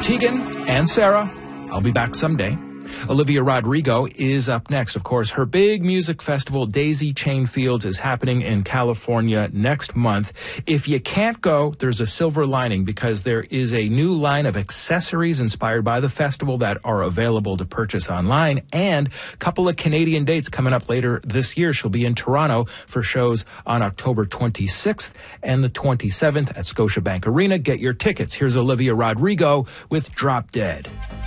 Tegan and Sarah, I'll be back someday. Olivia Rodrigo is up next. Of course, her big music festival, Daisy Chain Fields, is happening in California next month. If you can't go, there's a silver lining because there is a new line of accessories inspired by the festival that are available to purchase online, and a couple of Canadian dates coming up later this year. She'll be in Toronto for shows on October 26th and the 27th at Scotiabank Arena. Get your tickets. Here's Olivia Rodrigo with Drop Dead.